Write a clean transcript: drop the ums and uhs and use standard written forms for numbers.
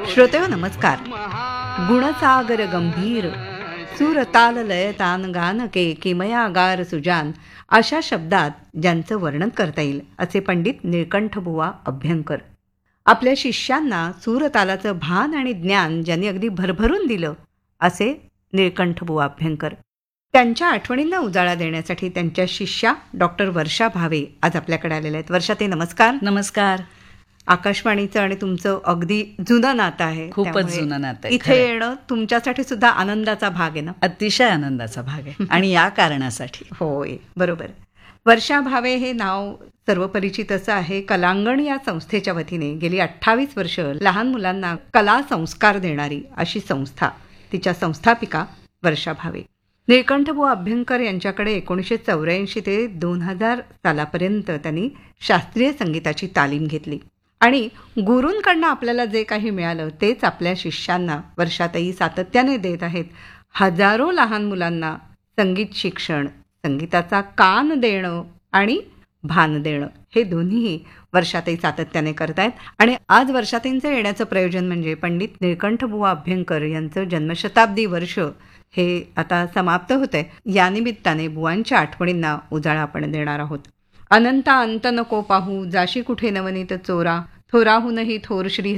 श्रोतेहो नमस्कार. गुणसागर गंभीर सूर ताल लय तान गान के किमया गार सुजान अशा शब्दात ज्यांचं वर्णन करता येईल असे पंडित निळकंठबुवा अभ्यंकर. आपल्या शिष्यांना सूरतालाचं भान आणि ज्ञान ज्यांनी अगदी भरभरून दिलं असे निळकंठबुवा अभ्यंकर. त्यांच्या आठवणींना उजाळा देण्यासाठी त्यांच्या शिष्या डॉक्टर वर्षा भावे आज आपल्याकडे आलेल्या आहेत. वर्षाताई नमस्कार. नमस्कार. आकाशवाणीचं आणि तुमचं अगदी जुनं नातं आहे. खूपच जुनं नातं आहे. इथे येणं तुमच्यासाठी सुद्धा आनंदाचा भाग आहे ना? अतिशय आनंदाचा भाग आहे आणि या कारणासाठी. होय, बरोबर. वर्षा भावे हे नाव सर्वपरिचित असं आहे. कलांगण या संस्थेच्या वतीने गेली 28 वर्ष लहान मुलांना कला संस्कार देणारी अशी संस्था, तिच्या संस्थापिका वर्षा भावे. निळकंठबुवा अभ्यंकर यांच्याकडे 1984 ते 2000 सालापर्यंत त्यांनी शास्त्रीय संगीताची तालीम घेतली आणि गुरूंकडनं आपल्याला जे काही मिळालं तेच आपल्या शिष्यांना वर्षाताई सातत्याने देत आहेत. हजारो लहान मुलांना संगीत शिक्षण, संगीताचा कान देणं आणि भान देणं हे दोन्हीही वर्षाताई सातत्याने करतायत. आणि आज वर्षाताईंचं येण्याचं प्रयोजन म्हणजे पंडित निळकंठबुवा अभ्यंकर यांचं जन्मशताब्दी वर्ष हे आता समाप्त होतंय. या निमित्ताने बुवांच्या आठवणींना उजाळा आपण देणार आहोत. अनंता अंत नको पाहू, जाशी कुठे नवनीत चोरा, थोराहूनही थोर श्री